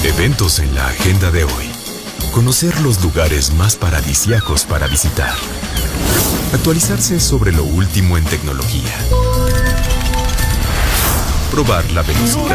Eventos en la agenda de hoy. Conocer los lugares más paradisíacos para visitar. Actualizarse sobre lo último en tecnología. Probar la velocidad